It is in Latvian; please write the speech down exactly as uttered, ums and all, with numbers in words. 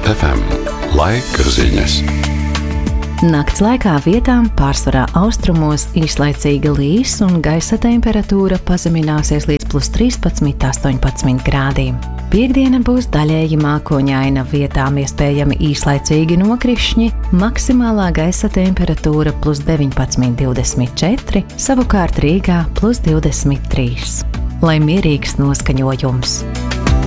ef em. Laika ziņas. Nakts laikā vietām pārsvarā austrumos īslaicīga līs un gaisa temperatūra pazemināsies līdz plus trīspadsmit astoņpadsmit grādiem. Piektdiena būs daļēji mākoņaina, vietām iespējami īslaicīgi nokrišņi, maksimālā gaisa temperatūra plus deviņpadsmit divdesmit četri, savukārt Rīgā plus divdesmit trīs. Lai mierīgs noskaņojums!